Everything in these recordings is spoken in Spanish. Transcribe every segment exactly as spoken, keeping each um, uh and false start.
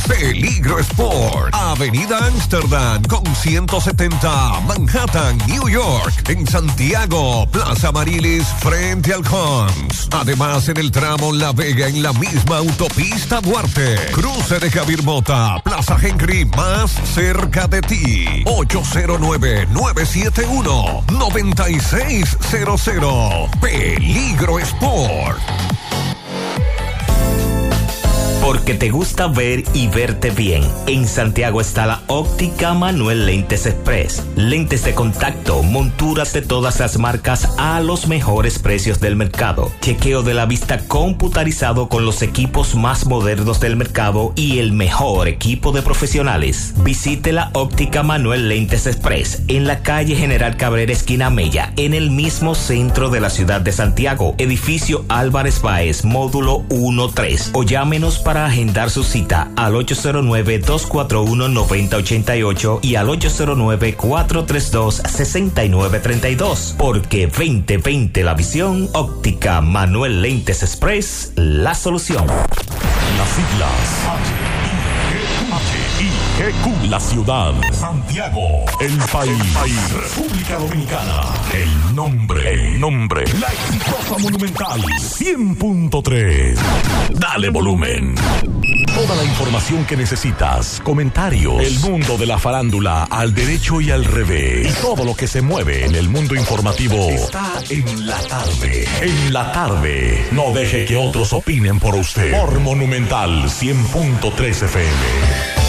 Peligro Sport, Avenida Amsterdam con ciento setenta, Manhattan, New York. En Santiago, Plaza Marilis frente al Hans. Además, en el tramo La Vega, en la misma autopista Duarte. Cruce de Javier Mota, Plaza Henry, más cerca de ti. ocho cero nueve, nueve siete uno, nueve seis cero cero. Peligro Sport. Porque te gusta ver y verte bien. En Santiago está la Óptica Manuel Lentes Express. Lentes de contacto, monturas de todas las marcas a los mejores precios del mercado. Chequeo de la vista computarizado con los equipos más modernos del mercado y el mejor equipo de profesionales. Visite la Óptica Manuel Lentes Express en la calle General Cabrera, esquina Mella, en el mismo centro de la ciudad de Santiago. Edificio Álvarez Báez, módulo uno tres. O llámenos para agendar su cita al ocho cero nueve, dos cuatro uno, nueve cero ocho ocho y al ocho cero nueve, cuatro tres dos, seis nueve tres dos. Porque veinte veinte la visión, Óptica Manuel Lentes Express, la solución. Las siglas H I G Q, la ciudad, Santiago, el país, país, República Dominicana, el nombre, el nombre, la exitosa Monumental cien punto tres. Dale volumen. Toda la información que necesitas, comentarios, el mundo de la farándula al derecho y al revés, y todo lo que se mueve en el mundo informativo está en la tarde. En la tarde. No deje que otros opinen por usted. Por Monumental cien punto tres F M.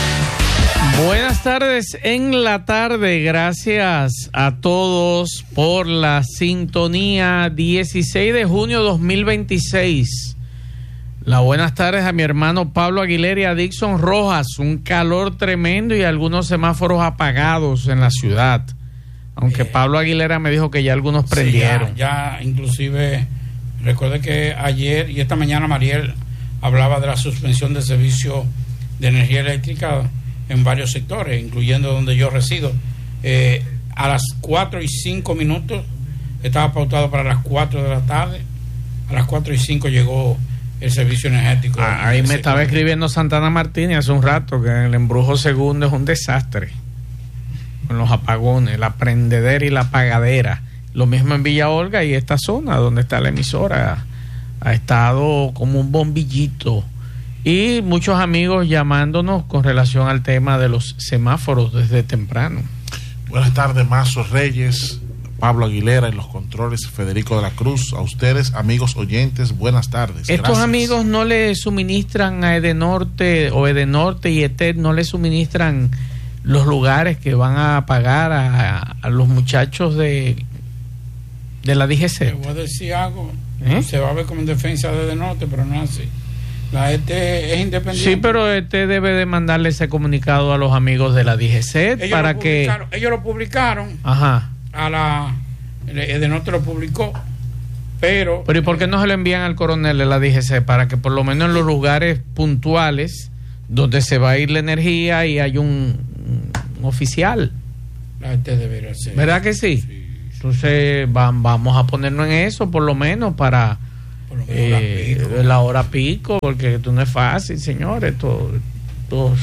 Buenas tardes en la tarde, gracias a todos por la sintonía. Dieciséis de junio dos mil veintiséis. Las buenas tardes a mi hermano Pablo Aguilera y a Dixon Rojas. Un calor tremendo y algunos semáforos apagados en la ciudad, aunque eh, Pablo Aguilera me dijo que ya algunos prendieron. Sí, ya, ya inclusive recuerde que ayer y esta mañana Mariel hablaba de la suspensión del servicio de energía eléctrica en varios sectores, incluyendo donde yo resido. Eh, a las cuatro y cinco minutos, estaba pautado para las cuatro de la tarde, a las cuatro y cinco llegó el servicio energético. Ah, ahí me estaba escribiendo Santana Martínez hace un rato que el embrujo segundo es un desastre, con los apagones, la prendedera y la apagadera. Lo mismo en Villa Olga y esta zona donde está la emisora, ha estado como un bombillito. Y muchos amigos llamándonos con relación al tema de los semáforos desde temprano. Buenas tardes, Mazo Reyes, Pablo Aguilera en los controles, Federico de la Cruz. A ustedes, amigos oyentes, buenas tardes. Estos Gracias. Amigos no le suministran a Edenorte o Edenorte y E T E D, no le suministran los lugares que van a pagar a, a los muchachos de, de la D G C. Te voy a decir algo, ¿Eh? Se va a ver como en defensa de Edenorte, pero no es así. La E T E es independiente. Sí, pero E T E debe de mandarle ese comunicado a los amigos de la D G C ellos para que... Ellos lo publicaron. Ajá. A la... Edenorte lo publicó, pero... Pero ¿y por qué no se lo envían al coronel de la D G C? Para que por lo menos en los lugares puntuales donde se va a ir la energía y hay un, un oficial. La E T E debería ser. ¿Verdad que sí? Sí. Entonces van, vamos a ponernos en eso por lo menos para... Por lo menos eh, la, pico. la hora pico, porque esto no es fácil, señores. Todo, todo,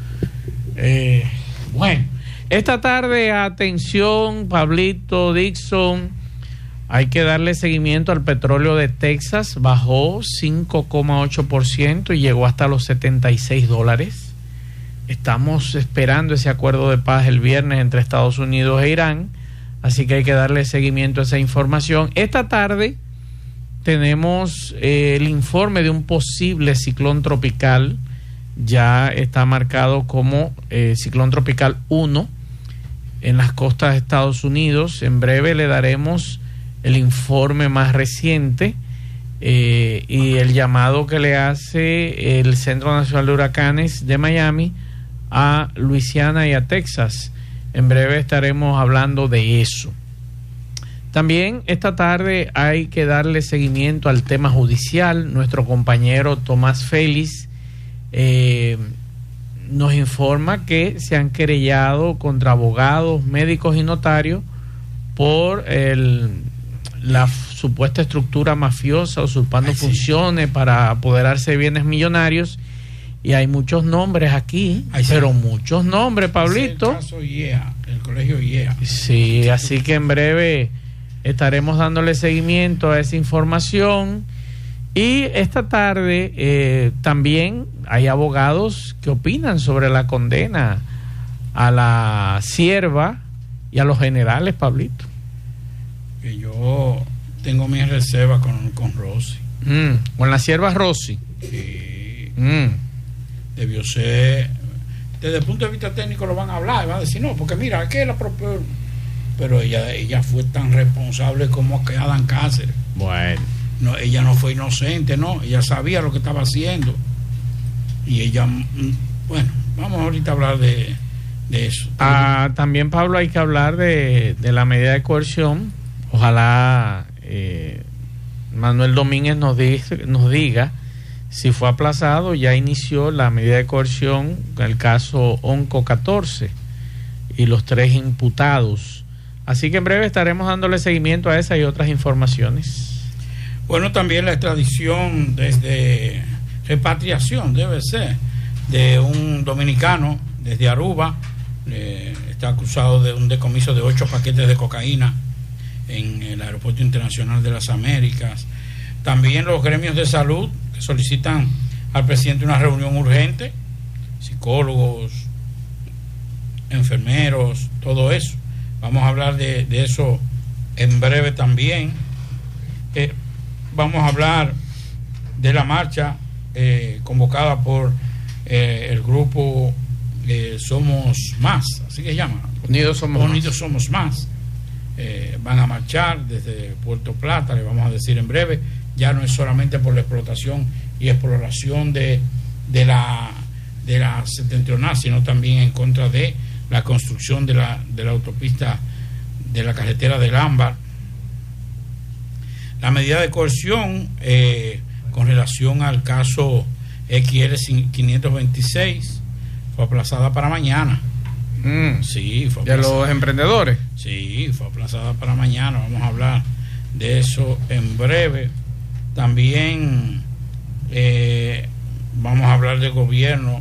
eh, bueno, esta tarde, atención, Pablito, Dixon, hay que darle seguimiento al petróleo de Texas. Bajó cinco coma ocho por ciento y llegó hasta los setenta y seis dólares. Estamos esperando ese acuerdo de paz el viernes entre Estados Unidos e Irán, así que hay que darle seguimiento a esa información. Esta tarde tenemos eh, el informe de un posible ciclón tropical. Ya está marcado como eh, ciclón tropical uno en las costas de Estados Unidos. En breve le daremos el informe más reciente eh, y el llamado que le hace el Centro Nacional de Huracanes de Miami a Luisiana y a Texas. En breve estaremos hablando de eso. También esta tarde hay que darle seguimiento al tema judicial. Nuestro compañero Tomás Félix eh, nos informa que se han querellado contra abogados, médicos y notarios por el, la supuesta estructura mafiosa usurpando Ay, sí. funciones para apoderarse de bienes millonarios, y hay muchos nombres aquí, Ahí sí. pero muchos nombres, Pablito. Es el caso I E A, el colegio I E A. Sí, así que en breve estaremos dándole seguimiento a esa información. Y esta tarde eh, también hay abogados que opinan sobre la condena a la sierva y a los generales, Pablito. Que yo tengo mis reservas con, con Rossi. Mm, con la sierva Rossi. Sí. Mm. Debió ser, desde el punto de vista técnico lo van a hablar, van a decir, no, porque mira, es que la propia, pero ella, ella fue tan responsable como que Adán Cáceres. Bueno. No, ella no fue inocente, no, ella sabía lo que estaba haciendo. Y ella, bueno, vamos ahorita a hablar de, de eso. Ah, también, Pablo, hay que hablar de, de la medida de coerción. Ojalá eh, Manuel Domínguez nos, di, nos diga si fue aplazado. Ya inició la medida de coerción, el caso Onco catorce y los tres imputados. Así que en breve estaremos dándole seguimiento a esa y otras informaciones. Bueno, también la extradición desde repatriación, debe ser, de un dominicano desde Aruba. Eh, está acusado de un decomiso de ocho paquetes de cocaína en el Aeropuerto Internacional de las Américas. También los gremios de salud que solicitan al presidente una reunión urgente, psicólogos, enfermeros, todo eso. Vamos a hablar de, de eso en breve también. Eh, vamos a hablar de la marcha eh, convocada por eh, el grupo eh, Somos Más, así que se llama. Unidos Somos Más. Unidos Somos Más. Eh, van a marchar desde Puerto Plata, le vamos a decir en breve. Ya no es solamente por la explotación y exploración de, de la de la septentrional, sino también en contra de la construcción de la, de la autopista, de la carretera del Ámbar. La medida de coerción eh, con relación al caso X L quinientos veintiséis fue aplazada para mañana. Mm. Sí, fue ¿De aplazada. los emprendedores? Sí, fue aplazada para mañana. Vamos a hablar de eso en breve. También eh, vamos a hablar del gobierno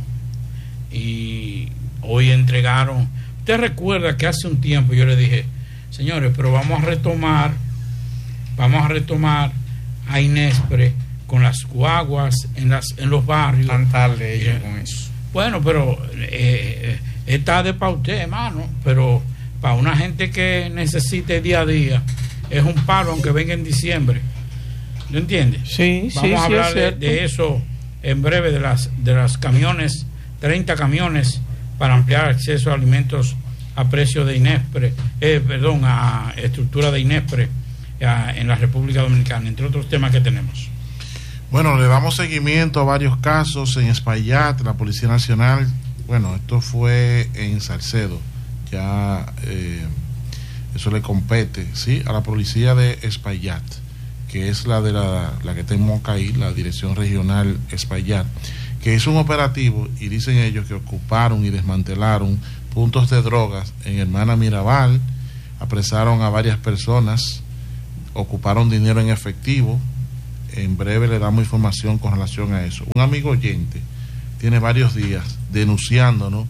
y hoy entregaron. Usted recuerda que hace un tiempo yo le dije, señores, pero vamos a retomar, vamos a retomar a Inespre con las guaguas en las en los barrios. Tan tarde ellos Eh, con eso. Bueno, pero eh, es tarde para usted, hermano, pero para una gente que necesite día a día es un palo aunque venga en diciembre. ¿No entiende? Sí, Vamos sí, a sí, hablar es de, cierto. de eso en breve, de las de las camiones, treinta camiones para ampliar acceso a alimentos a precio de Inespre, eh, perdón, a estructura de Inespre a, en la República Dominicana, entre otros temas que tenemos. Bueno, le damos seguimiento a varios casos en Espaillat, la Policía Nacional. Bueno, esto fue en Salcedo, ya eh, eso le compete, ¿sí?, a la Policía de Espaillat, que es la de la, la que está en Moncaí, la Dirección Regional Espaillat, que hizo un operativo y dicen ellos que ocuparon y desmantelaron puntos de drogas en Hermana Mirabal, apresaron a varias personas, ocuparon dinero en efectivo. En breve le damos información con relación a eso. Un amigo oyente tiene varios días denunciándonos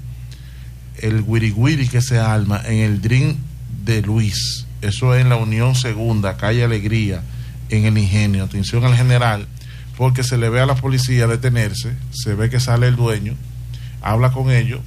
el guiriguiri que se arma en el Dream de Luis. Eso es en la Unión Segunda, calle Alegría, en el Ingenio. Atención al general, porque se le ve a la policía detenerse, se ve que sale el dueño, habla con ellos,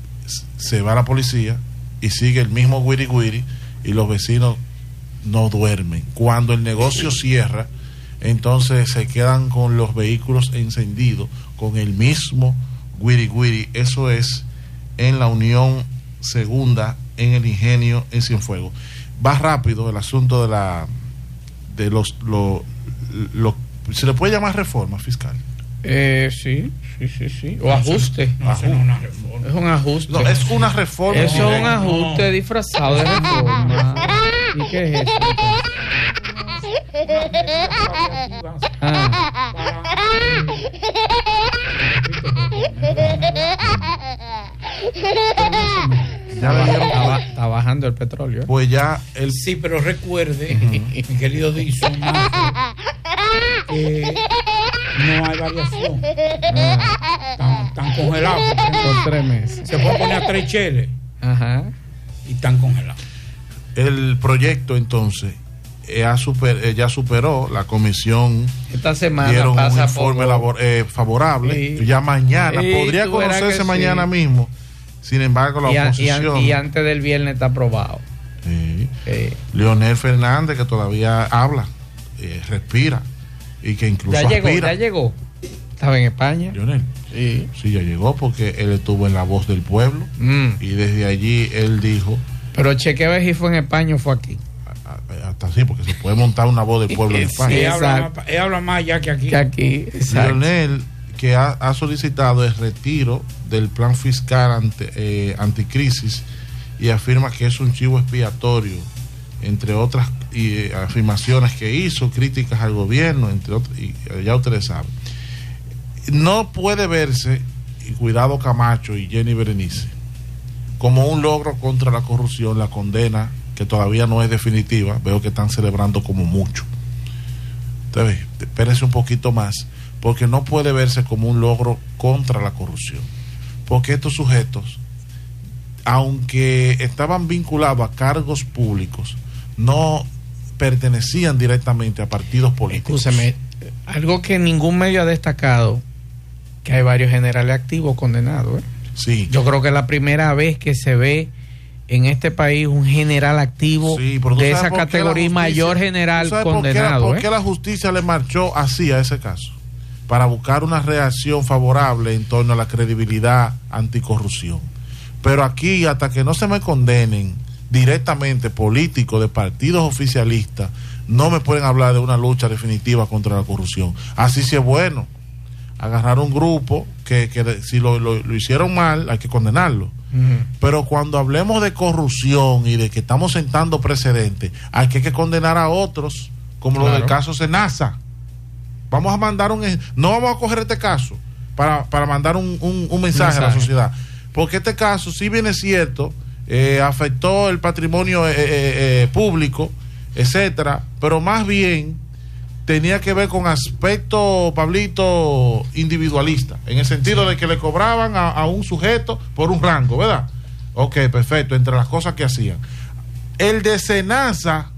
se va a la policía y sigue el mismo guiriguiri y los vecinos no duermen. Cuando el negocio cierra, entonces se quedan con los vehículos encendidos con el mismo guiri guiri. Eso es en la Unión Segunda, en el Ingenio, en Cienfuegos. Va rápido el asunto de la de los lo, lo, ¿se le puede llamar reforma fiscal? Eh, sí, sí, sí, sí. O ajuste. No, eso no es una reforma. Es un ajuste. No, es una reforma. Eso es un No. ajuste disfrazado de reforma. ¿Y qué es eso? Ya le dieron- Está, ba- está bajando el petróleo. ¿eh? Pues ya el Sí, pero recuerde, mi querido Dixon, que no hay variación. Tan- están congelados por tres meses. Se pueden poner a tres cheles. Ajá. Y están congelados. El proyecto entonces eh, ha super, eh, ya superó la comisión. Esta semana dieron pasa un informe poco. labor, eh, favorable. Sí. Ya mañana Sí, podría tú verás conocerse que mañana sí. mismo. Sin embargo, la Y, a- y an- oposición. y antes del viernes está aprobado. Sí. Sí. Leonel Fernández, que todavía habla, eh, respira y que incluso Ya llegó, aspira. ya llegó. Estaba en España. Leonel, Sí. sí, ya llegó porque él estuvo en La Voz del Pueblo Mm. y desde allí él dijo, Pero chequea a ver si fue en España o fue aquí. a- a- hasta así, porque se puede montar una Voz del Pueblo en Sí, España. Él habla, exacto. más, él habla más allá que aquí. Que aquí. Exacto. Leonel, que ha, ha solicitado el retiro del plan fiscal ante, eh, anticrisis y afirma que es un chivo expiatorio, entre otras y, eh, afirmaciones que hizo, críticas al gobierno, entre otras, y eh, ya ustedes saben. No puede verse, y cuidado Camacho y Jenny Berenice, como un logro contra la corrupción, la condena, que todavía no es definitiva, veo que están celebrando como mucho. Entonces, espérense un poquito más, porque no puede verse como un logro contra la corrupción, porque estos sujetos, aunque estaban vinculados a cargos públicos, no pertenecían directamente a partidos políticos. Escúchame, algo que ningún medio ha destacado, que hay varios generales activos condenados. ¿eh? Sí. Yo creo que es la primera vez que se ve en este país un general activo Sí, pero tú de sabes esa por qué la categoría y justicia- mayor ¿tú general sabes por qué la- condenado. ¿Por ¿eh? qué la justicia le marchó así a ese caso? Para buscar una reacción favorable en torno a la credibilidad anticorrupción. Pero aquí, hasta que no se me condenen directamente políticos de partidos oficialistas, no me pueden hablar de una lucha definitiva contra la corrupción. Así sí es bueno. Agarrar un grupo que, que si lo, lo, lo hicieron mal, hay que condenarlo. Ujú. Pero cuando hablemos de corrupción y de que estamos sentando precedentes, hay que, que condenar a otros, como lo Claro. del caso Senasa. Vamos a mandar un... No vamos a coger este caso para, para mandar un, un, un mensaje, a la Mensaje. sociedad. Porque este caso, si bien es cierto, eh, afectó el patrimonio eh, eh, eh, público, etcétera, pero más bien tenía que ver con aspecto, Pablito, individualista, en el sentido de que le cobraban a, a un sujeto por un rango, ¿verdad? Ok, perfecto, entre las cosas que hacían. El de Senasa,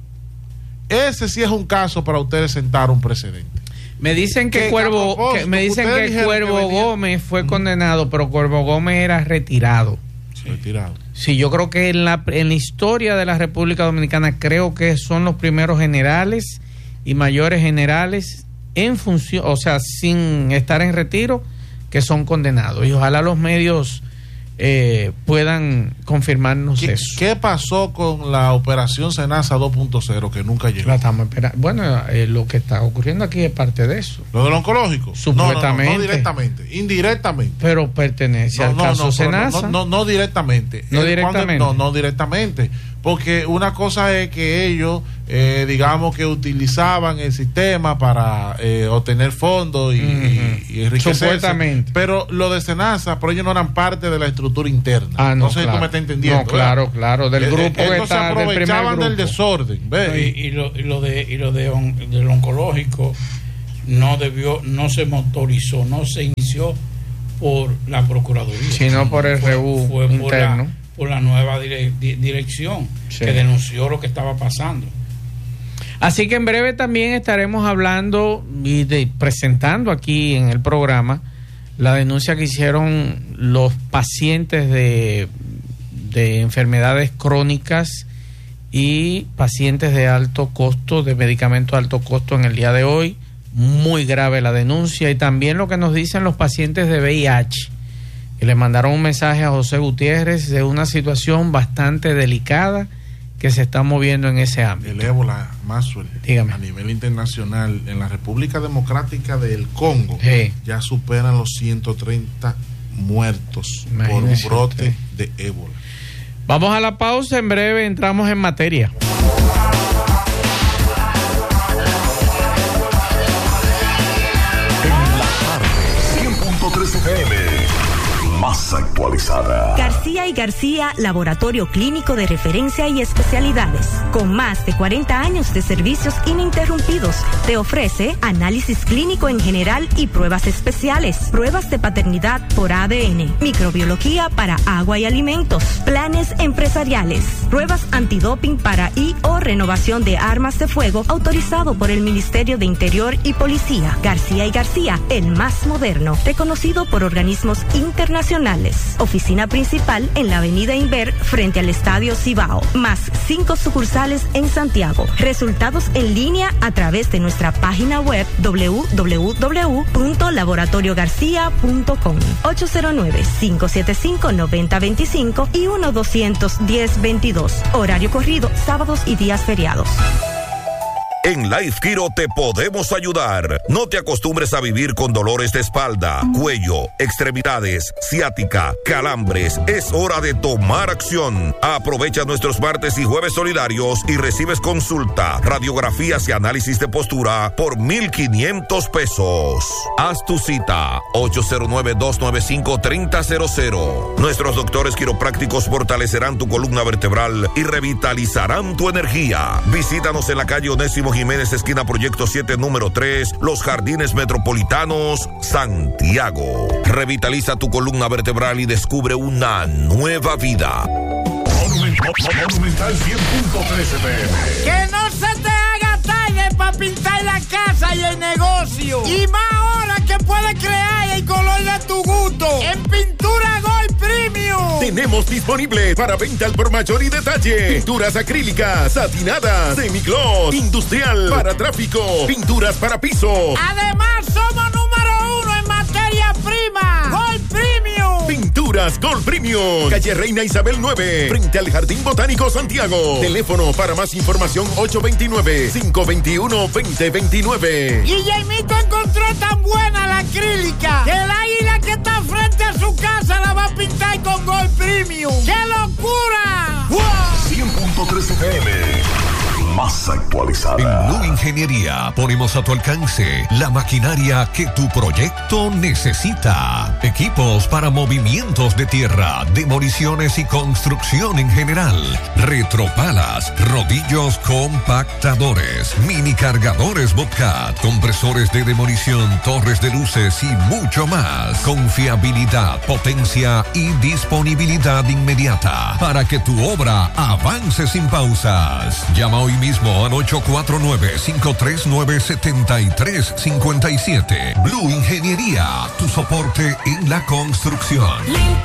ese sí es un caso para ustedes sentar un precedente. Me dicen que, Que, a Cuervo, propósito, que me dicen ustedes que dijeron Cuervo que venía- Gómez fue condenado, pero Cuervo Gómez era retirado. Retirado. Sí, yo creo que en la, en la historia de la República Dominicana creo que son los primeros generales y mayores generales en función, o sea, sin estar en retiro, que son condenados. Y ojalá los medios eh, puedan confirmarnos ¿Qué, eso. qué pasó con la operación Senasa dos punto cero que nunca llegó? La estamos esperando. Bueno, eh, lo que está ocurriendo aquí es parte de eso, ¿Lo del oncológico? Supuestamente. No, no, no, no directamente, indirectamente. pero pertenece No, al no, caso no, pero Senasa. no, no, no directamente. No Eh, directamente. cuando- no, no directamente. Porque una cosa es que ellos, eh, digamos que utilizaban el sistema para eh, obtener fondos y, Ujú. y- y enriquecerse. Supuestamente. Pero lo de Senasa, pero ellos no eran parte de la estructura interna. Ah, no, sé si claro. tú me estás entendiendo. No, claro, ¿verdad? claro, del Eh, grupo eh, que entonces está, del primer aprovechaban del grupo. desorden. ¿ves? No, y, y lo, y lo de y lo de on- del oncológico no debió, no se motorizó, no se inició por la procuraduría, Sino por el Fue- reú fue por interno. la, por la nueva dire- di- dirección Sí. que denunció lo que estaba pasando. Así que en breve también estaremos hablando y de- presentando aquí en el programa la denuncia que hicieron los pacientes de, de enfermedades crónicas y pacientes de alto costo, de medicamentos de alto costo en el día de hoy. Muy grave la denuncia, y también lo que nos dicen los pacientes de V I H, que le mandaron un mensaje a José Gutiérrez de una situación bastante delicada que se está moviendo en ese ámbito. El ébola, Maxwell, Dígame. a nivel internacional, en la República Democrática del Congo, Sí. ya superan los ciento treinta muertos Imagínese por un brote usted. de ébola. Vamos a la pausa, en breve entramos en materia. En la tarde, cien punto tres F M. Más más actualizada. García y García, laboratorio clínico de referencia y especialidades. Con más de cuarenta años de servicios ininterrumpidos, te ofrece análisis clínico en general y pruebas especiales, pruebas de paternidad por A D N, microbiología para agua y alimentos, planes empresariales, pruebas antidoping para y o renovación de armas de fuego autorizado por el Ministerio de Interior y Policía. García y García, el más moderno, reconocido por organismos internacionales. Oficina principal en la avenida Inver frente al Estadio Cibao, más cinco sucursales en Santiago. Resultados en línea a través de nuestra página web doble u doble u doble u punto laboratorio garcía punto com, ocho cero nueve, cinco siete cinco, nueve cero dos cinco y uno dos uno cero, veintidós. Horario corrido, sábados y días feriados. En Life Kiro te podemos ayudar. No te acostumbres a vivir con dolores de espalda, cuello, extremidades, ciática, calambres. Es hora de tomar acción. Aprovecha nuestros martes y jueves solidarios y recibes consulta, radiografías y análisis de postura por mil quinientos pesos. Haz tu cita ocho cero nueve, dos nueve cinco, tres cero cero cero. Nuestros doctores quiroprácticos fortalecerán tu columna vertebral y revitalizarán tu energía. Visítanos en la calle Onésimo Jiménez, esquina Proyecto siete, número tres, Los Jardines Metropolitanos, Santiago. Revitaliza tu columna vertebral y descubre una nueva vida. Monumental cien punto tres F M. Que no se te haga tarde para pintar la casa y el negocio. Y más ahora que puedes crear el color de tu gusto. En Pintura Gold Premium. Tenemos disponible para venta al por mayor y detalle. Pinturas acrílicas, satinadas, semigloss, industrial, para tráfico, pinturas para piso. Además, somos número uno en materia prima. Gold Premium. Pinturas Gold Premium. Calle Reina Isabel nueve, frente al Jardín Botánico Santiago. Teléfono para más información ocho dos nueve, cinco dos uno, dos cero dos nueve. Y Jaimito encontró tan buena la acrílica que el águila que está frente a su casa la va a pintar con Gold Premium. ¡Qué locura! ¡Wow! cien punto tres F M. Más actualizada. En Blue Ingeniería ponemos a tu alcance la maquinaria que tu proyecto necesita. Equipos para movimientos de tierra, demoliciones y construcción en general. Retropalas, rodillos compactadores, mini cargadores Bobcat, compresores de demolición, torres de luces y mucho más. Confiabilidad, potencia y disponibilidad inmediata para que tu obra avance sin pausas. Llama hoy mismo al ocho cuatro nueve, cinco tres nueve, siete tres cinco siete. Blue Ingeniería, tu soporte en la construcción.